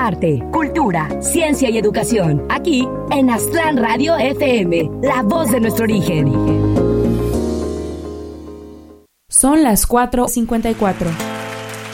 arte, cultura, ciencia y educación. Aquí en Aztlán Radio FM, la voz de nuestro origen. Son las 4:54.